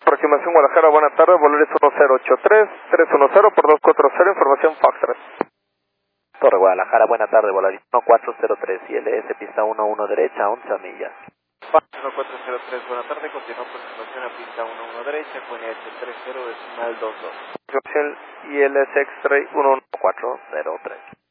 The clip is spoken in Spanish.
Aproximación Guadalajara, buenas tardes, Volaris 1083-310 por 240, información Foxtrot. Torre Guadalajara, buena tarde, Volaris 1403, ILS, pista 11 derecha, 11 millas. 1403, buena tarde, continúa aproximación a pista 11 derecha, con IH30 decimal 22. Información ILS X-Ray 11403.